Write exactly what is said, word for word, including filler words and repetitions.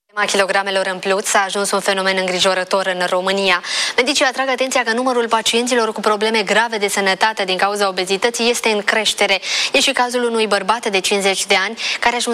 Kilogramelor în plus a ajuns un fenomen îngrijorător în România. Medicii atrag atenția că numărul pacienților cu probleme grave de sănătate din cauza obezității este în creștere. E și cazul unui bărbat de cincizeci de ani care a ajuns